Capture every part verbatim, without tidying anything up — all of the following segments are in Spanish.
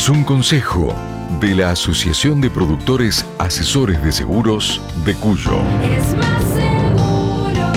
es un consejo de la Asociación de Productores Asesores de Seguros de Cuyo. Es más seguro.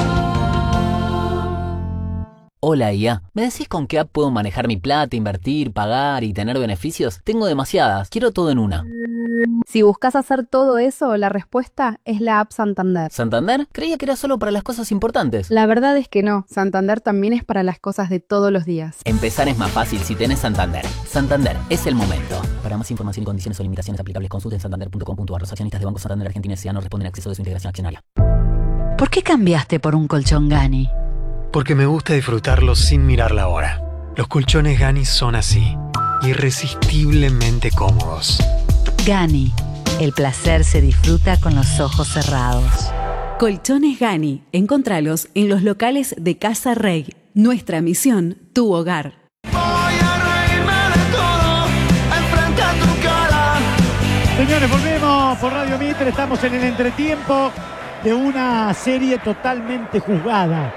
Hola I A, ¿me decís con qué app puedo manejar mi plata, invertir, pagar y tener beneficios? Tengo demasiadas, quiero todo en una. Si buscas hacer todo eso, la respuesta es la app Santander. ¿Santander? Creía que era solo para las cosas importantes. La verdad es que no, Santander también es para las cosas de todos los días. Empezar es más fácil si tenés Santander. Santander, es el momento. Para más información y condiciones o limitaciones aplicables, consulten santander punto com punto a r. Los accionistas de Banco Santander Argentina S A no responden a acceso de su integración accionaria. ¿Por qué cambiaste por un colchón Gani? Porque me gusta disfrutarlo sin mirar la hora. Los colchones Gani son así, irresistiblemente cómodos. Gani, el placer se disfruta con los ojos cerrados. Colchones Gani, encontralos en los locales de Casa Rey. Nuestra misión, tu hogar. Señores, volvemos por Radio Mitre, estamos en el entretiempo de una serie totalmente juzgada.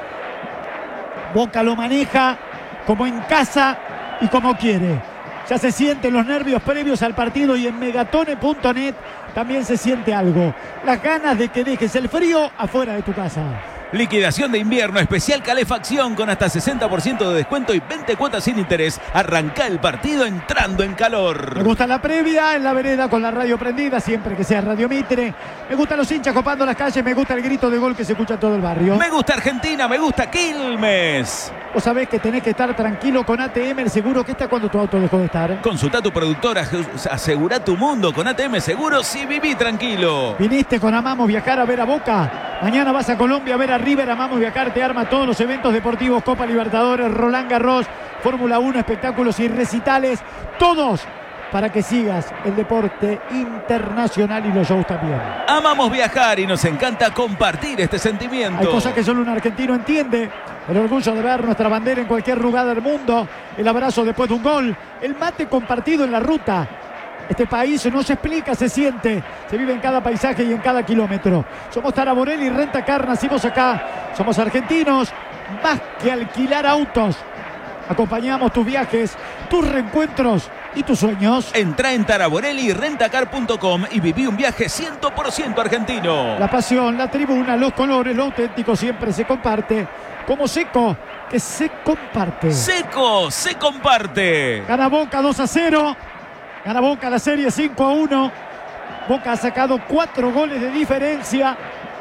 Boca lo maneja como en casa y como quiere. Ya se sienten los nervios previos al partido y en megatone punto net también se siente algo. Las ganas de que dejes el frío afuera de tu casa. Liquidación de invierno, especial calefacción con hasta sesenta por ciento de descuento y veinte cuotas sin interés. Arranca el partido entrando en calor. Me gusta la previa en la vereda con la radio prendida, siempre que sea Radio Mitre. Me gustan los hinchas copando las calles, me gusta el grito de gol que se escucha en todo el barrio. Me gusta Argentina, me gusta Quilmes. Vos sabés que tenés que estar tranquilo con A T M, el seguro que está cuando tu auto dejó de estar. Consulta a tu productora, asegura tu mundo con A T M Seguros y viví tranquilo. Viniste con Amamos Viajar a ver a Boca. Mañana vas a Colombia a ver a River. Amamos Viajar te arma todos los eventos deportivos, Copa Libertadores, Roland Garros, Fórmula uno, espectáculos y recitales. Todos para que sigas el deporte internacional y los shows también. Amamos viajar y nos encanta compartir este sentimiento. Hay cosas que solo un argentino entiende. El orgullo de ver nuestra bandera en cualquier lugar del mundo. El abrazo después de un gol. El mate compartido en la ruta. Este país no se explica, se siente. Se vive en cada paisaje y en cada kilómetro. Somos Taraborelli y Renta Car, nacimos acá. Somos argentinos, más que alquilar autos. Acompañamos tus viajes, tus reencuentros y tus sueños. Entra en taraborelli y rentacar punto com y viví un viaje cien por ciento argentino. La pasión, la tribuna, los colores, lo auténtico siempre se comparte. Como Seco, que se comparte. Seco, se comparte. Gana Boca dos a cero. Gana Boca la serie cinco a uno. Boca ha sacado cuatro goles de diferencia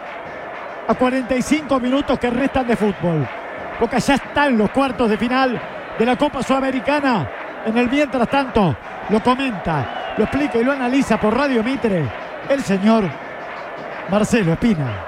a cuarenta y cinco minutos que restan de fútbol. Boca ya está en los cuartos de final de la Copa Sudamericana. En el mientras tanto, lo comenta, lo explica y lo analiza por Radio Mitre el señor Marcelo Espina.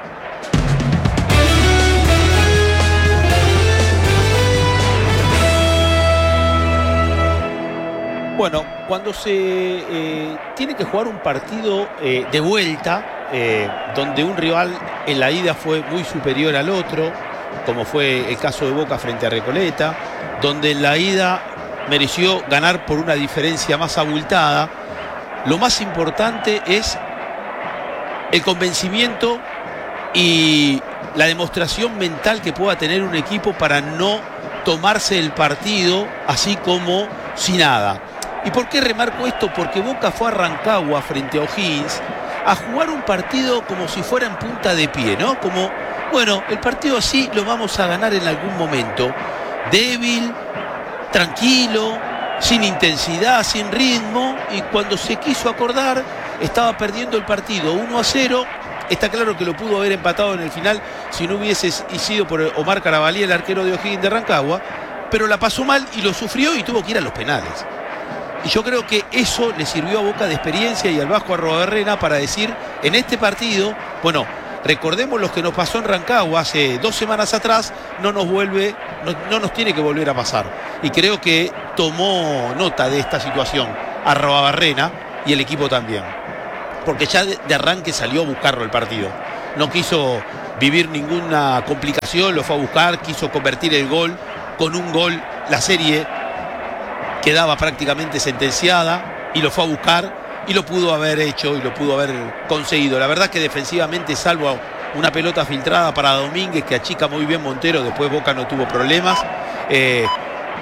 Bueno, cuando se eh, tiene que jugar un partido eh, de vuelta, eh, donde un rival en la ida fue muy superior al otro, como fue el caso de Boca frente a Recoleta, donde en la ida mereció ganar por una diferencia más abultada, lo más importante es el convencimiento y la demostración mental que pueda tener un equipo para no tomarse el partido así como si nada. ¿Y por qué remarco esto? Porque Boca fue a Rancagua frente a O'Higgins a jugar un partido como si fuera en punta de pie, ¿no? Como, bueno, el partido así lo vamos a ganar en algún momento. Débil, tranquilo, sin intensidad, sin ritmo, y cuando se quiso acordar estaba perdiendo el partido uno a cero. Está claro que lo pudo haber empatado en el final si no hubiese sido por Omar Carabalí, el arquero de O'Higgins de Rancagua, pero la pasó mal y lo sufrió y tuvo que ir a los penales. Y yo creo que eso le sirvió a Boca de experiencia y al Vasco Arruabarrena para decir, en este partido, bueno, recordemos lo que nos pasó en Rancagua hace dos semanas atrás, no nos vuelve, no, no nos tiene que volver a pasar. Y creo que tomó nota de esta situación Arruabarrena y el equipo también. Porque ya de, de arranque salió a buscarlo el partido. No quiso vivir ninguna complicación, lo fue a buscar, quiso convertir el gol. Con un gol la serie quedaba prácticamente sentenciada y lo fue a buscar y lo pudo haber hecho y lo pudo haber conseguido. La verdad que defensivamente, salvo una pelota filtrada para Domínguez que achica muy bien Montero, después Boca no tuvo problemas. Eh,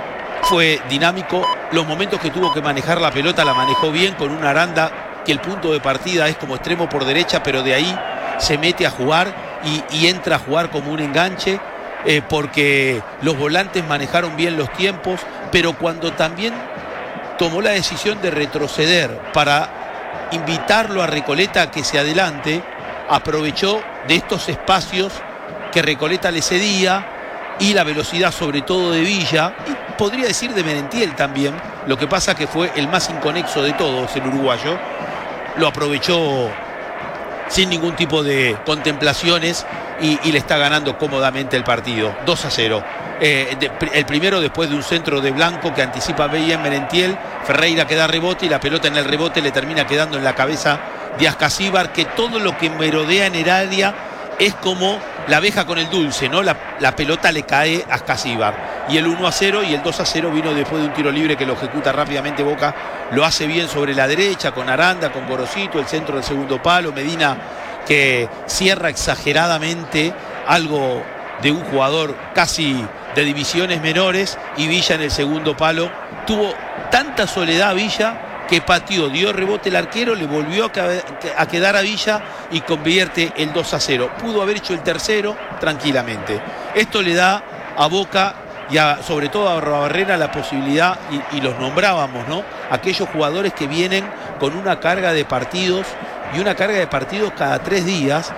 fue dinámico. Los momentos que tuvo que manejar la pelota la manejó bien con una Aranda que el punto de partida es como extremo por derecha, pero de ahí se mete a jugar y, y entra a jugar como un enganche, eh, porque los volantes manejaron bien los tiempos, pero cuando también tomó la decisión de retroceder para invitarlo a Recoleta a que se adelante, aprovechó de estos espacios que Recoleta le cedía y la velocidad sobre todo de Villa, y podría decir de Merentiel también. Lo que pasa que fue el más inconexo de todos, el uruguayo. Lo aprovechó sin ningún tipo de contemplaciones y, y le está ganando cómodamente el partido. dos a cero. Eh, de, el primero después de un centro de Blanco que anticipa bien Merentiel. Ferreira que da rebote y la pelota en el rebote le termina quedando en la cabeza de Ascasíbar, que todo lo que merodea en el área es como la abeja con el dulce, ¿no? La, la pelota le cae a Ascasíbar. Y el uno a cero y el dos a cero vino después de un tiro libre que lo ejecuta rápidamente Boca. Lo hace bien sobre la derecha, con Aranda, con Gorosito, el centro del segundo palo. Medina que cierra exageradamente, algo de un jugador casi de divisiones menores. Y Villa en el segundo palo. Tuvo tanta soledad Villa que pateó, dio rebote el arquero, le volvió a quedar a Villa y convierte el dos a cero. Pudo haber hecho el tercero tranquilamente. Esto le da a Boca y a, sobre todo a Barrera la posibilidad, y, y los nombrábamos, ¿no? Aquellos jugadores que vienen con una carga de partidos y una carga de partidos cada tres días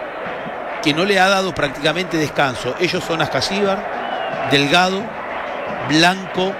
que no le ha dado prácticamente descanso. Ellos son Ascasíbar, Delgado, Blanco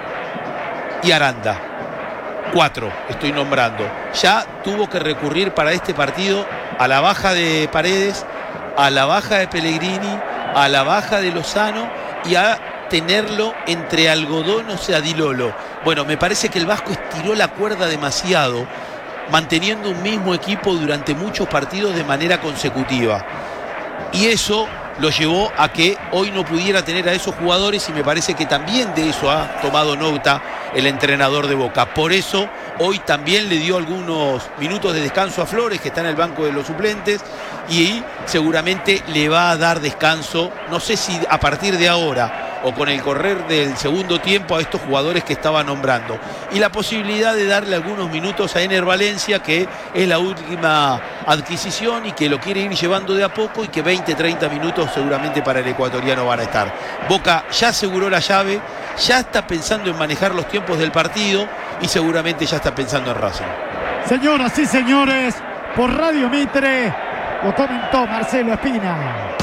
y Aranda. Cuatro estoy nombrando. Ya tuvo que recurrir para este partido a la baja de Paredes, a la baja de Pellegrini, a la baja de Lozano y a tenerlo entre algodón, o sea, Dilolo. Bueno, me parece que el Vasco estiró la cuerda demasiado, manteniendo un mismo equipo durante muchos partidos de manera consecutiva. Y eso lo llevó a que hoy no pudiera tener a esos jugadores, y me parece que también de eso ha tomado nota el entrenador de Boca. Por eso hoy también le dio algunos minutos de descanso a Flores, que está en el banco de los suplentes, y seguramente le va a dar descanso, no sé si a partir de ahora o con el correr del segundo tiempo, a estos jugadores que estaba nombrando. Y la posibilidad de darle algunos minutos a Ener Valencia, que es la última adquisición y que lo quiere ir llevando de a poco, y que veinte, treinta minutos seguramente para el ecuatoriano van a estar. Boca ya aseguró la llave, ya está pensando en manejar los tiempos del partido y seguramente ya está pensando en Racing. Señoras y señores, por Radio Mitre lo comentó Marcelo Espina.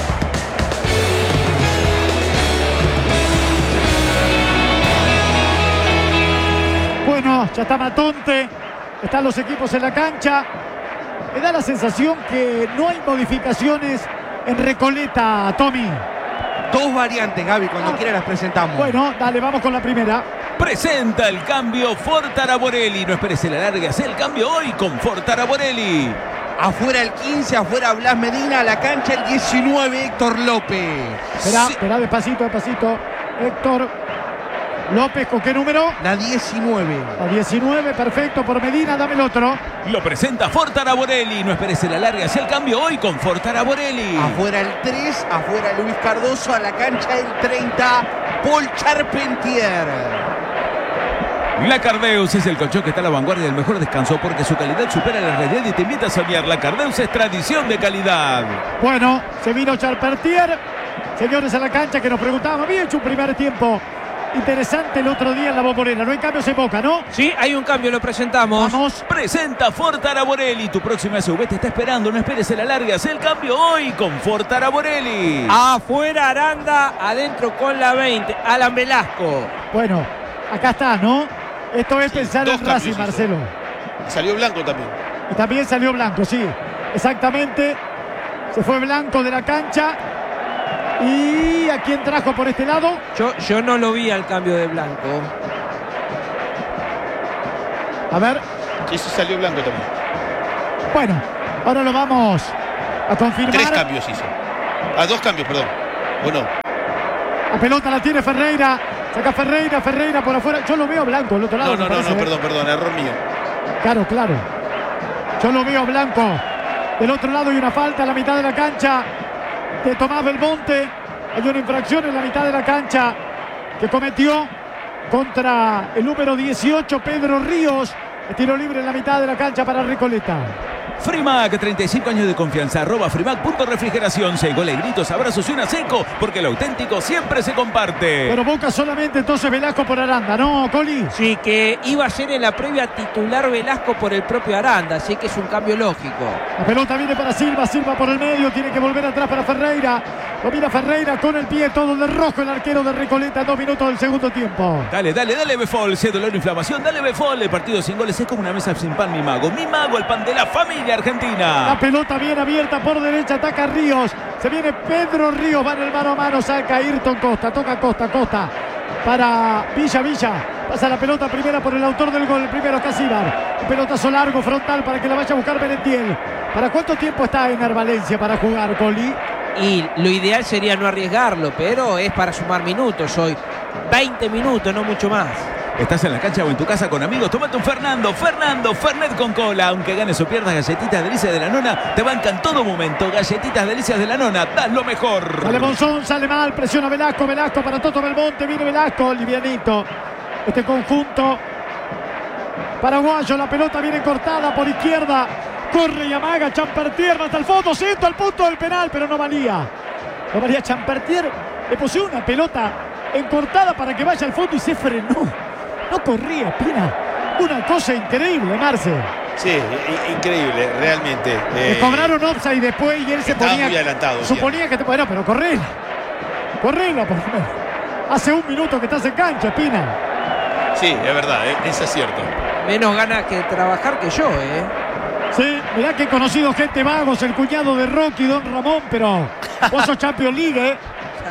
Bueno, ya está Matonte, están los equipos en la cancha. Me da la sensación que no hay modificaciones en Recoleta, Tommy. Dos variantes, Gaby, cuando ah. quiera las presentamos. Bueno, dale, vamos con la primera. Presenta el cambio Fortara Borelli. No esperes la larga, haz el cambio hoy con Fortara Borelli. Afuera el quince, afuera Blas Medina, a la cancha el diecinueve, Héctor López. Espera, sí. espera, despacito, despacito. Héctor López, ¿con qué número? La diecinueve. La diecinueve, perfecto, por Medina, dame el otro. Lo presenta Fortara Borelli. No esperes la larga, haz el cambio hoy con Fortara Borelli. Afuera el tres, afuera Luis Cardoso, a la cancha el treinta, Paul Charpentier. La Cardeus es el colchón que está a la vanguardia del mejor descanso, porque su calidad supera la realidad y te invita a soñar. La Cardeus es tradición de calidad. Bueno, se vino Charpentier. Señores, a la cancha, que nos preguntábamos, había hecho un primer tiempo interesante el otro día en la Bombonera. No hay cambios en Boca, ¿no? Sí, hay un cambio, lo presentamos. Vamos. Presenta Fortara Borelli. Tu próxima S U V te está esperando. No esperes la larga. Haz el cambio hoy con Fortara Borelli. Afuera Aranda, adentro con la veinte, Alan Velasco. Bueno, acá está, ¿no? Esto es sí, pensar en Racing, Marcelo. Salió Blanco también. Y también salió Blanco, sí. Exactamente. Se fue Blanco de la cancha. ¿Y a quién trajo por este lado? Yo, yo no lo vi al cambio de Blanco. A ver. Sí, sí salió Blanco también. Bueno, ahora lo vamos a confirmar. Tres cambios hizo. Ah, dos cambios, perdón. ¿O no? La pelota la tiene Ferreira. Saca Ferreira, Ferreira por afuera. Yo lo veo Blanco del otro lado. No, no, no, no, perdón, perdón, error mío. Claro, claro. Yo lo veo Blanco del otro lado, y una falta a la mitad de la cancha de Tomás Belmonte. Hay una infracción en la mitad de la cancha que cometió contra el número dieciocho, Pedro Ríos. El tiro libre en la mitad de la cancha para Recoleta. Frimac, treinta y cinco años de confianza, arroba Frimac punto refrigeración, seis goles, gritos, abrazos y una seco, porque lo auténtico siempre se comparte. Pero Boca solamente entonces Velasco por Aranda, ¿no, Coli? Sí, que iba a ser en la previa titular Velasco por el propio Aranda, así que es un cambio lógico. La pelota viene para Silva, Silva por el medio, tiene que volver atrás para Ferreira. Lo mira Ferreira con el pie todo de rojo, el arquero de Recoleta, dos minutos del segundo tiempo. Dale, dale, dale, Befol, si es dolor o inflamación, dale, Befol. El partido sin goles es como una mesa sin pan, mi mago. Mi mago, el pan de la familia argentina. La pelota bien abierta por derecha, ataca Ríos. Se viene Pedro Ríos, va en el mano a mano, saca Ayrton Costa, toca Costa, Costa para Villa, Villa. Pasa la pelota primera por el autor del gol, el primero Casíbar. Un pelotazo largo, frontal para que la vaya a buscar Merentiel. ¿Para cuánto tiempo está Ener Valencia para jugar, Coli? Y lo ideal sería no arriesgarlo, pero es para sumar minutos hoy. veinte minutos, no mucho más. Estás en la cancha o en tu casa con amigos, tómate un Fernando, Fernando, Fernet con cola. Aunque ganes o pierdas, galletitas delicias de la nona te bancan todo momento. Galletitas delicias de la nona, das lo mejor. Sale Monzón, sale mal, presiona Velasco, Velasco para Toto Belmonte, viene Velasco, livianito. Este conjunto paraguayo, la pelota viene cortada por izquierda. Corre y amaga Champertier hasta el fondo, siento al punto del penal, pero no valía. No valía Champertier, le puso una pelota encortada para que vaya al fondo y se frenó. No corría, Pina. Una cosa increíble, Marce. Sí, increíble, realmente. Le eh, cobraron offside después y él se estaba ponía. muy adelantado, Suponía que te. Bueno, pero correla. Correla, por lo menos. Hace un minuto que estás en cancha, Pina. Sí, es verdad, eh, eso es cierto. Menos ganas que trabajar que yo, ¿eh? Sí, mirá que he conocido gente vagos, el cuñado de Rocky, Don Ramón, pero vos sos Champions League, ¿eh?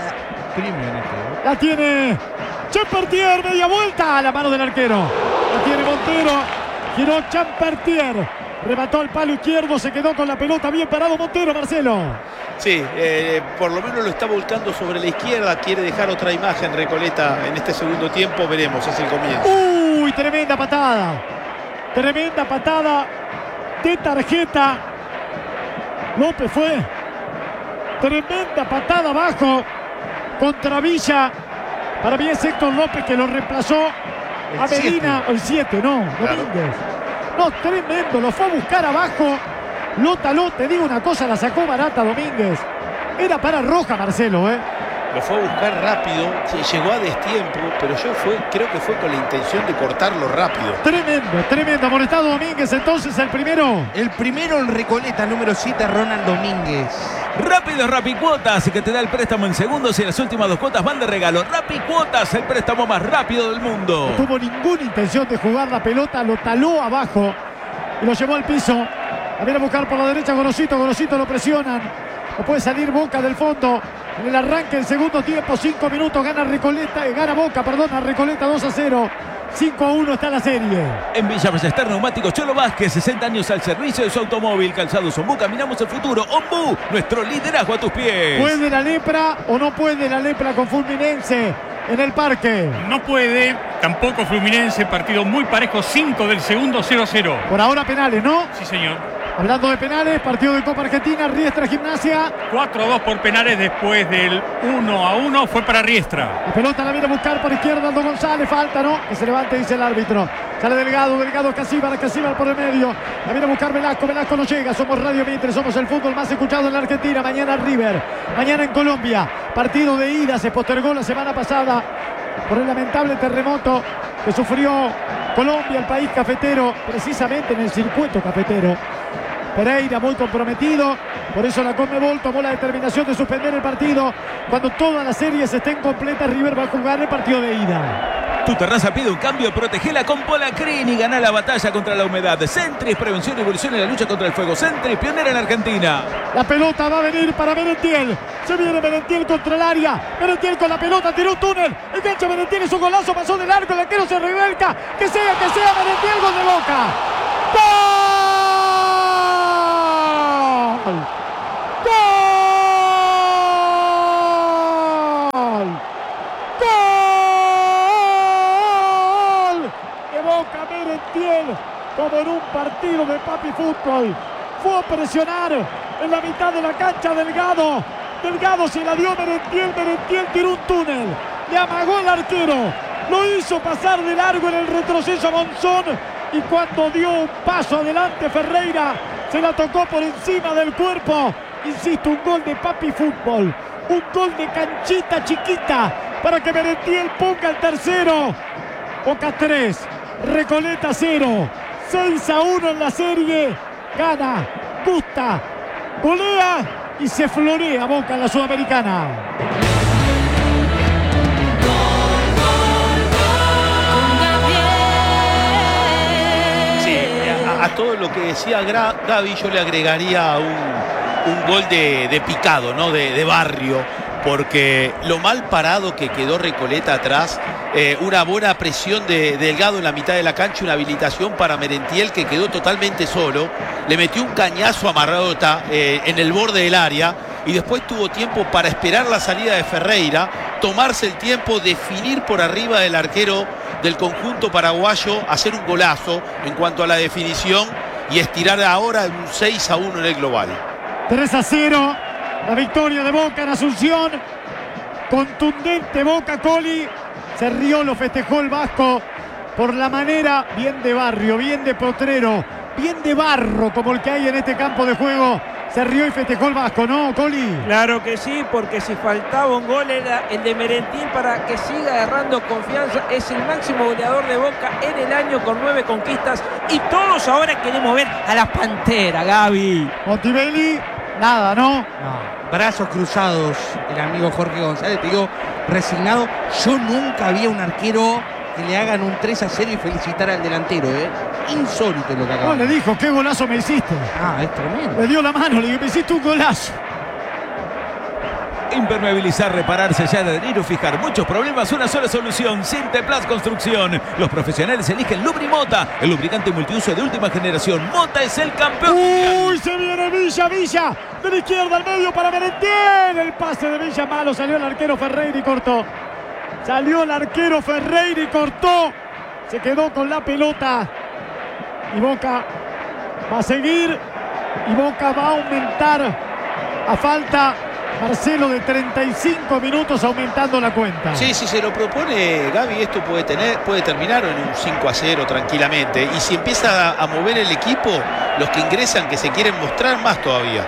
La tiene Champertier, media vuelta a la mano del arquero. La tiene Montero, giró Champertier, remató al palo izquierdo, se quedó con la pelota, bien parado Montero, Marcelo. Sí, eh, por lo menos lo está volcando sobre la izquierda, quiere dejar otra imagen Recoleta en este segundo tiempo, veremos, es el comienzo. Uy, tremenda patada, tremenda patada de tarjeta. López fue, tremenda patada abajo contra Villa. Para mí es Héctor López que lo reemplazó a Medina, o el siete, no, Claro. Domínguez. No, tremendo, lo fue a buscar abajo, lo taló, te digo una cosa, la sacó barata Domínguez. Era para roja, Marcelo, ¿eh? Lo fue a buscar rápido, sí, llegó a destiempo, pero yo fue, creo que fue con la intención de cortarlo rápido. Tremendo, tremendo, amonestado Domínguez, entonces el primero. El primero en Recoleta, número siete, Ronald Domínguez. Rápido, Rapicuotas, que te da el préstamo en segundos y las últimas dos cuotas van de regalo. Rapicuotas, el préstamo más rápido del mundo. No tuvo ninguna intención de jugar la pelota, lo taló abajo y lo llevó al piso. A ver a buscar por la derecha Gorosito, Gorosito lo presionan. No puede salir Boca del fondo. En el arranque del segundo tiempo, cinco minutos, gana Recoleta, eh, gana Boca, perdón, a Recoleta dos a cero. cinco a uno está la serie. En Villa Ballester Neumáticos Cholo Vázquez, sesenta años al servicio de su automóvil. Calzados Ombú, caminamos el futuro. Ombú, nuestro liderazgo a tus pies. ¿Puede la lepra o no puede la lepra con Fluminense en el parque? No puede, tampoco Fluminense, partido muy parejo, cinco del segundo, cero a cero. Por ahora penales, ¿no? Sí, señor. Hablando de penales, partido de Copa Argentina, Riestra Gimnasia. cuatro a dos por penales después del uno a uno, fue para Riestra. La pelota la viene a buscar por izquierda Aldo González, falta, ¿no? Que se levante, dice el árbitro. Sale Delgado, Delgado Casíbar, Casíbar por el medio. La viene a buscar Velasco, Velasco no llega. Somos Radio Mitre, somos el fútbol más escuchado en la Argentina. Mañana River, mañana en Colombia. Partido de ida, se postergó la semana pasada por el lamentable terremoto que sufrió Colombia, el país cafetero, precisamente en el circuito cafetero. Pereira muy comprometido, por eso la Conmebol tomó la determinación de suspender el partido. Cuando todas las series estén completas, River va a jugar el partido de ida. Tu terraza pide un cambio, protegela con Polacrin y gana la batalla contra la humedad. Centris, prevención y evolución en la lucha contra el fuego. Centris, pionera en Argentina. La pelota va a venir para Merentiel. Se viene Merentiel contra el área. Merentiel con la pelota, tiró un túnel. Engancha Merentiel, es un golazo, pasó del arco, el arquero se revuelca. Que sea, que sea Merentiel, gol de Boca. ¡Gol! ¡Gol! ¡Gol! De Boca Merentiel, como en un partido de papi fútbol. Fue a presionar en la mitad de la cancha Delgado. Delgado se la dio a Merentiel, Merentiel tiró un túnel. Le amagó el arquero. Lo hizo pasar de largo en el retroceso a Monzón. Y cuando dio un paso adelante Ferreira, se la tocó por encima del cuerpo. Insisto, un gol de papi fútbol. Un gol de canchita chiquita para que Merentiel ponga el tercero. Boca tres, Recoleta cero. seis a uno en la serie. Gana, gusta, golea y se florea Boca en la Sudamericana. Sí, a, a todo lo que decía Gra- Gaby yo le agregaría un, un gol de, de picado, ¿no? De, de barrio, porque lo mal parado que quedó Recoleta atrás, eh, una buena presión de, de Delgado en la mitad de la cancha, una habilitación para Merentiel que quedó totalmente solo, le metió un cañazo a Marrota eh, en el borde del área y después tuvo tiempo para esperar la salida de Ferreira, tomarse el tiempo, definir por arriba del arquero del conjunto paraguayo, hacer un golazo en cuanto a la definición y estirar ahora un seis a uno en el global. tres a cero, la victoria de Boca en Asunción. Contundente Boca, Coli. Se rió, lo festejó el vasco por la manera, bien de barrio, bien de potrero, bien de barro como el que hay en este campo de juego. Se rió y festejó el vasco, ¿no, Coli? Claro que sí, porque si faltaba un gol era el de Merentiel para que siga agarrando confianza. Es el máximo goleador de Boca en el año con nueve conquistas y todos ahora queremos ver a la Pantera, Gaby. Montibelli, nada, ¿no? No, brazos cruzados, el amigo Jorge González, te digo, resignado. Yo nunca vi a un arquero que le hagan un tres a cero y felicitar al delantero, ¿eh? Insólito lo que acaba. No, le dijo, qué golazo me hiciste. Ah, es tremendo. Le dio la mano, le dijo, me hiciste un golazo. Impermeabilizar, reparar, sellar, adherir o fijar muchos problemas, una sola solución. Sinteplas Construcción. Los profesionales eligen Lubrimota, el lubricante multiuso de última generación. Mota es el campeón. Uy, se viene Villa, Villa. De la izquierda al medio para Merentiel. El pase de Villa malo, salió el arquero Ferreira y cortó. Salió el arquero Ferreira y cortó. Se quedó con la pelota. Y Boca va a seguir. Y Boca va a aumentar a falta, Marcelo, de treinta y cinco minutos, aumentando la cuenta. Sí, si se lo propone Gaby, esto puede tener, puede terminar en un cinco a cero tranquilamente. Y si empieza a, a mover el equipo, los que ingresan que se quieren mostrar más todavía.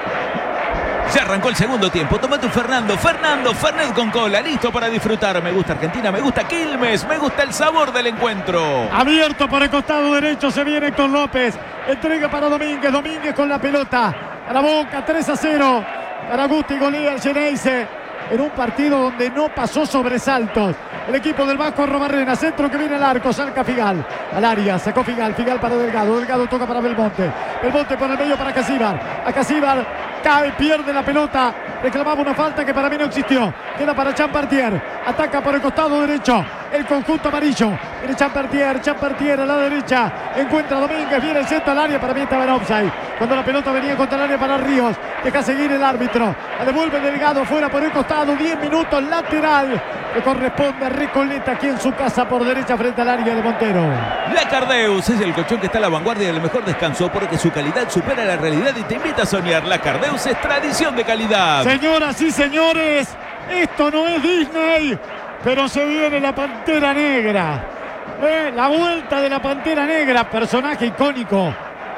Ya arrancó el segundo tiempo. Tomate un Fernando. Fernando, Fernet con cola. Listo para disfrutar. Me gusta Argentina, me gusta Quilmes, me gusta el sabor del encuentro. Abierto por el costado derecho, se viene Héctor López. Entrega para Domínguez. Domínguez con la pelota. Para Boca, tres a cero. Para Gusti, golea el Geneise. En un partido donde no pasó sobresaltos. El equipo del Vasco Robarrena. Centro que viene al arco. Salca Figal. Al área. Sacó Figal. Figal para Delgado. Delgado toca para Belmonte. Belmonte por el medio para Casíbar. A Casíbar. Cae, pierde la pelota. Reclamaba una falta que para mí no existió. Queda para Champartier. Ataca por el costado derecho. El conjunto amarillo. Viene Champartier. Champartier a la derecha. Encuentra a Domínguez. Viene el centro al área. Para mí estaba en offside. Cuando la pelota venía contra el área para Ríos. Deja seguir el árbitro. La devuelve Delgado fuera por el costado. diez minutos lateral. Que corresponde a Recoleta aquí en su casa por derecha frente al área de Montero. La Cardeus es el colchón que está a la vanguardia del mejor descanso porque su calidad supera la realidad y te invita a soñar. La Cardeus es tradición de calidad. Señoras y señores, esto no es Disney, pero se viene la Pantera Negra. Eh, la vuelta de la Pantera Negra, personaje icónico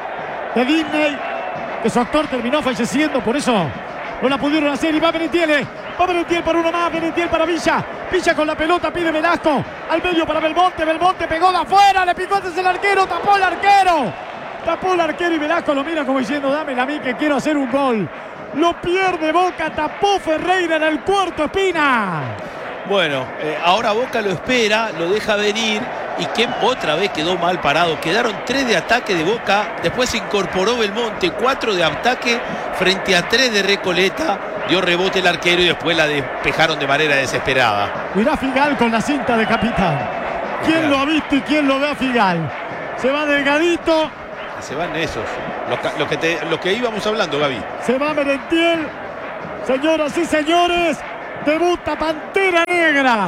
de Disney, que su actor terminó falleciendo, por eso no la pudieron hacer. Y va Merentiel, va Merentiel para uno más, Merentiel para Villa. Villa con la pelota, pide Velasco. Al medio para Belmonte, Belmonte pegó de afuera, le picó antes el arquero, tapó el arquero. Tapó el arquero y Velasco lo mira como diciendo, dámela a mí que quiero hacer un gol. Lo pierde Boca, tapó Ferreira en el cuarto, Espina. Bueno, eh, ahora Boca lo espera, lo deja venir y que otra vez quedó mal parado. Quedaron tres de ataque de Boca, después se incorporó Belmonte, cuatro de ataque frente a tres de Recoleta. Dio rebote el arquero y después la despejaron de manera desesperada. Mirá Figal con la cinta de capitán. ¿Quién lo ha visto y quién lo ve a Figal? Se va Delgadito. Se van esos, los, los, que te, los que íbamos hablando, Gaby. Se va Merentiel. Señoras y señores, debuta Pantera Negra.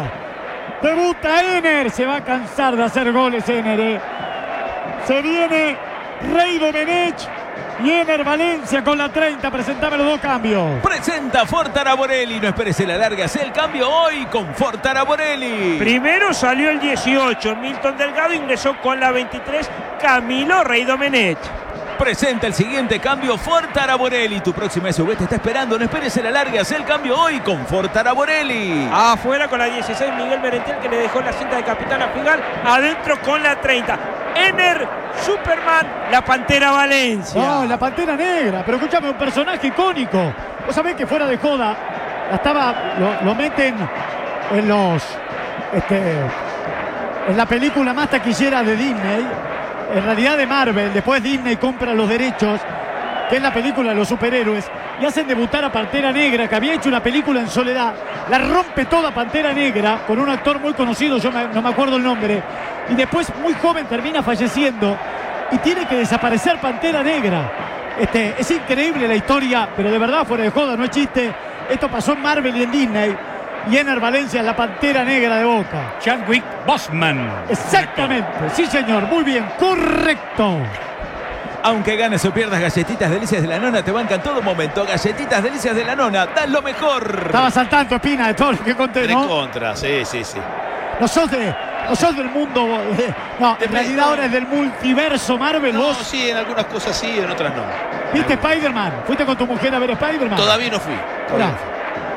Debuta Ener. Se va a cansar de hacer goles Ener. ¿eh? Se viene Rey Domenech. y Ener Valencia con la treinta. Presentame los dos cambios. Presenta Ford Araborelli. No esperes la larga. Hace el cambio hoy con Ford Araborelli. Primero salió el dieciocho. Milton Delgado ingresó con la veintitrés. Camilo Rey Domenech. Presenta el siguiente cambio Ford Araborelli. Tu próxima S U V te está esperando. No esperes la larga. Hace el cambio hoy con Ford Araborelli. Afuera con la dieciséis Miguel Merentiel, que le dejó la cinta de capitán a Figal. Adentro con la treinta. Ener Superman, la Pantera Valencia. No, la Pantera Negra. Pero escúchame, un personaje icónico. Vos sabés que fuera de joda, la estaba, lo, lo meten en los este, en la película más taquillera de Disney. En realidad de Marvel. Después Disney compra los derechos, que es la película de los superhéroes, y hacen debutar a Pantera Negra, que había hecho una película en soledad. La rompe toda Pantera Negra con un actor muy conocido, yo no me acuerdo el nombre, y después muy joven termina falleciendo y tiene que desaparecer Pantera Negra. Este, es increíble la historia, pero de verdad, fuera de joda, no es chiste. Esto pasó en Marvel y en Disney. Y Ener Valencia, la Pantera Negra de Boca. Chadwick Boseman. Exactamente, sí señor, muy bien, correcto. Aunque ganes o pierdas, Galletitas Delicias de la Nona te bancan todo momento. Galletitas Delicias de la Nona, dan lo mejor. Estabas al tanto, Espina, de todo lo que conté, ¿no? De contra, sí, sí, sí. No sos, de, no sos del mundo, eh, no, en realidad ahora es del multiverso Marvel. No, vos. sí, en algunas cosas sí, en otras no. ¿Viste Spider-Man? ¿Fuiste con tu mujer a ver Spider-Man? Todavía no fui. Todavía no fui.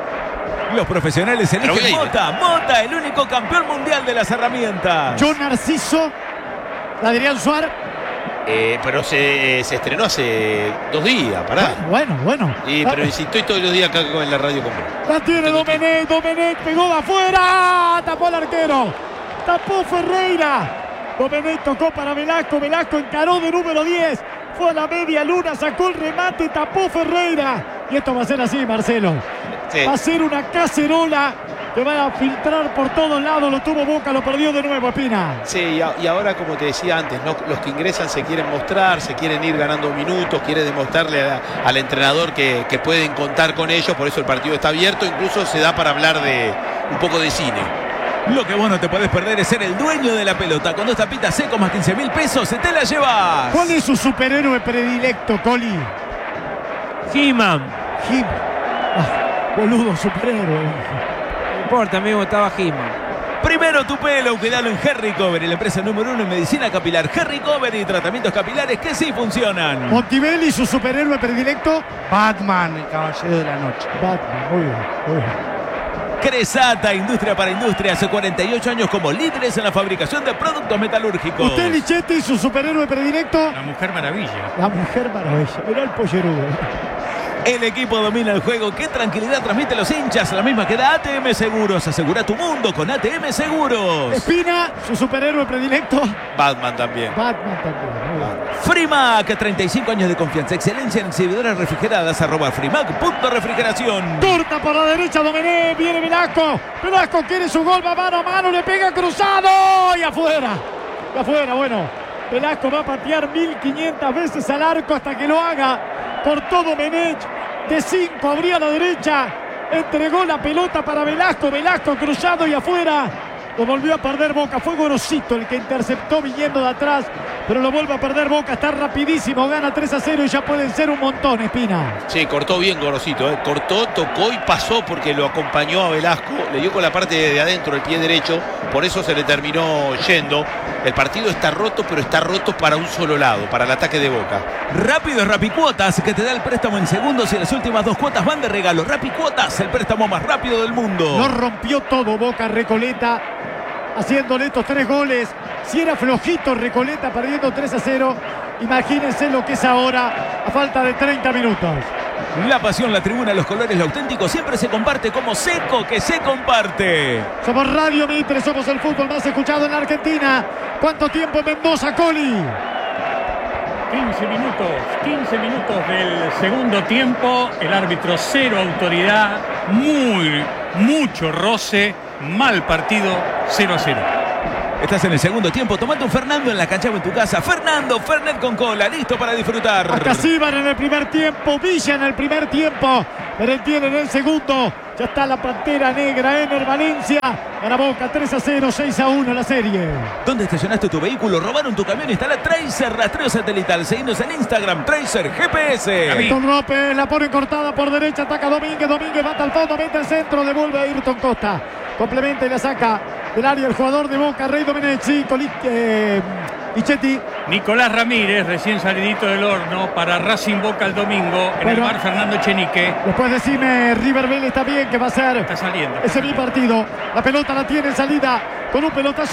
Los profesionales Pero eligen voy a ir. Mota. Mota, el único campeón mundial de las herramientas. John Narciso, Adrián Suárez. Eh, pero se, se estrenó hace dos días, pará. Bueno, bueno. Sí, pero si estoy todos los días acá en la radio con vos. La tiene Domenech, Domenech pegó de afuera, tapó el arquero, tapó Ferreira. Domenech tocó para Velasco, Velasco encaró de número diez, fue a la media luna, sacó el remate, tapó Ferreira. Y esto va a ser así, Marcelo. Sí. Va a ser una cacerola que va a filtrar por todos lados. Lo tuvo Boca, lo perdió de nuevo, Espina. Sí, y, a, y ahora, como te decía antes, ¿no? Los que ingresan se quieren mostrar, se quieren ir ganando minutos, quieren demostrarle a, al entrenador que, que pueden contar con ellos, por eso el partido está abierto, incluso se da para hablar de un poco de cine. Lo que vos no te podés perder es ser el dueño de la pelota. Con dos tapitas secos más quince mil pesos, se te la llevas. ¿Cuál es su superhéroe predilecto, Coli? He-Man. He ah, boludo, superhéroe. No importa, amigo, estaba He-Man. Primero tu pelo, cuidalo en Hair Recovery, la empresa número uno en medicina capilar. Hair Recovery, tratamientos capilares que sí funcionan. Montivelli, su superhéroe predilecto. Batman, el caballero de la noche. Batman, muy bien, muy bien. Cresata, industria para industria, hace cuarenta y ocho años como líderes en la fabricación de productos metalúrgicos. Usted, Lichetti, su superhéroe predilecto. La Mujer Maravilla. La Mujer Maravilla. Mirá el pollerudo. El equipo domina el juego. ¿Qué tranquilidad transmite a los hinchas? La misma que da A T M Seguros. Asegura tu mundo con A T M Seguros. Espina, su superhéroe predilecto. Batman también. Batman también. Muy bien. Frimac, treinta y cinco años de confianza, excelencia en exhibidoras refrigeradas. Arroba Frimac punto refrigeración. Corta por la derecha, Domenech, viene Velasco. Velasco quiere su gol, va mano a mano, le pega cruzado y afuera. Y afuera, bueno. Velasco va a patear mil quinientas veces al arco hasta que lo haga. Cortó Domenech, de cinco, abría a la derecha, entregó la pelota para Velasco, Velasco cruzado y afuera. Lo volvió a perder Boca, fue Gorosito el que interceptó viniendo de atrás, pero lo vuelve a perder Boca, está rapidísimo, gana tres a cero y ya pueden ser un montón, Espina. Sí, cortó bien Gorosito, ¿eh? Cortó, tocó y pasó porque lo acompañó a Velasco, le dio con la parte de adentro el pie derecho, por eso se le terminó yendo. El partido está roto, pero está roto para un solo lado, para el ataque de Boca. Rápido es Rapicuotas, que te da el préstamo en segundos y las últimas dos cuotas van de regalo. Rapicuotas, el préstamo más rápido del mundo. Lo rompió todo Boca, Recoleta, haciéndole estos tres goles. Si era flojito Recoleta perdiendo tres a cero, imagínense lo que es ahora a falta de treinta minutos. La pasión, la tribuna, los colores, lo auténtico siempre se comparte como Seco, que se comparte. Somos Radio Mitre, somos el fútbol más escuchado en la Argentina. ¿Cuánto tiempo en Mendoza, Coli? quince minutos, quince minutos del segundo tiempo. El árbitro cero autoridad, muy, mucho roce, mal partido, cero a cero. Estás en el segundo tiempo, tomate un Fernando en la cancha o en tu casa. Fernando, Fernet con cola, listo para disfrutar. Acasíbar en el primer tiempo, Villa en el primer tiempo, Merentiel en el segundo. Ya está la Pantera Negra en el Valencia. Gana Boca tres a cero, seis a uno la serie. ¿Dónde estacionaste tu vehículo? ¿Robaron tu camión? Instala Tracer Rastreo Satelital. Seguinos en Instagram, Tracer G P S. Ayrton López la pone cortada por derecha. Ataca Domínguez. Domínguez va hasta el fondo. Mete el centro. Devuelve a Ayrton Costa. Complementa y la saca del área el jugador de Boca, Rey Domenech. Coli, eh, Ichetti. Nicolás Ramírez, recién salidito del horno para Racing Boca el domingo en Bueno, el bar Fernando Echenique. Después decime, River Vélez también, que va a ser Está saliendo. ese mi partido. La pelota la tiene en salida con un pelotazo.